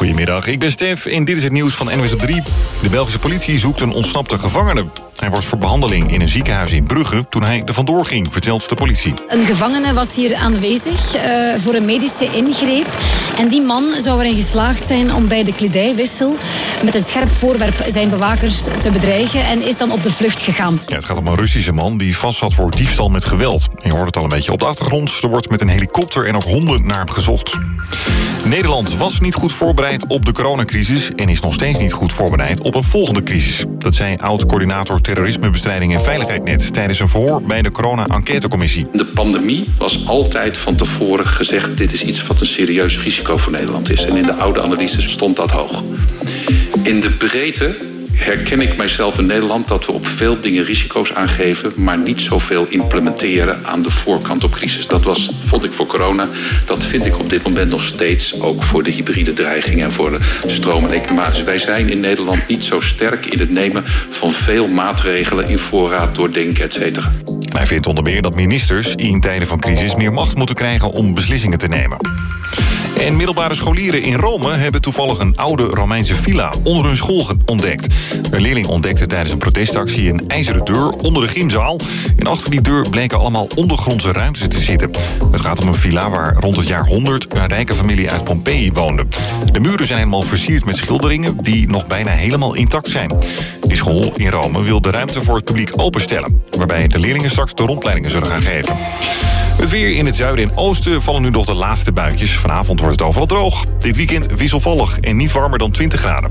Goedemiddag, ik ben Stef en dit is het nieuws van NWS op 3. De Belgische politie zoekt een ontsnapte gevangene. Hij was voor behandeling in een ziekenhuis in Brugge toen hij er vandoor ging, vertelt de politie. Een gevangene was hier aanwezig voor een medische ingreep. En die man zou erin geslaagd zijn om bij de kledijwissel met een scherp voorwerp zijn bewakers te bedreigen en is dan op de vlucht gegaan. Ja, het gaat om een Russische man die vast zat voor diefstal met geweld. Je hoort het al een beetje op de achtergrond. Er wordt met een helikopter en ook honden naar hem gezocht. Nederland was niet goed voorbereid op de coronacrisis en is nog steeds niet goed voorbereid op een volgende crisis. Dat zei oud-coördinator terrorismebestrijding en veiligheid net tijdens een verhoor bij de corona-enquêtecommissie. De pandemie was altijd van tevoren gezegd: dit is iets wat een serieus risico voor Nederland is. En in de oude analyses stond dat hoog. In de breedte herken ik mijzelf in Nederland dat we op veel dingen risico's aangeven, maar niet zoveel implementeren aan de voorkant op crisis. Dat vond ik voor corona. Dat vind ik op dit moment nog steeds, ook voor de hybride dreiging en voor de stromen economisch. Wij zijn in Nederland niet zo sterk in het nemen van veel maatregelen in voorraad, doordenken, et cetera. Hij vindt onder meer dat ministers in tijden van crisis meer macht moeten krijgen om beslissingen te nemen. En middelbare scholieren in Rome hebben toevallig een oude Romeinse villa onder hun school ontdekt. Een leerling ontdekte tijdens een protestactie een ijzeren deur onder de gymzaal. En achter die deur bleken allemaal ondergrondse ruimtes te zitten. Het gaat om een villa waar rond het jaar 100 een rijke familie uit Pompeii woonde. De muren zijn helemaal versierd met schilderingen die nog bijna helemaal intact zijn. Die school in Rome wil de ruimte voor het publiek openstellen, waarbij de leerlingen straks de rondleidingen zullen gaan geven. Het weer in het zuiden en oosten vallen nu nog de laatste buitjes. Vanavond wordt het overal droog. Dit weekend wisselvallig en niet warmer dan 20 graden.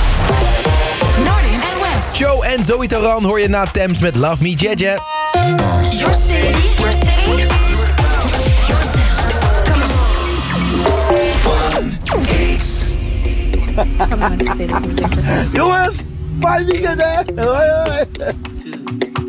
Joe en Zoe Taran hoor je na Thames met Love Me Jeje. Your city, your city, your sound. Come on. X. Probably meant to say that from Jacob. Jongens, 5 weekenden. Hoi hoi.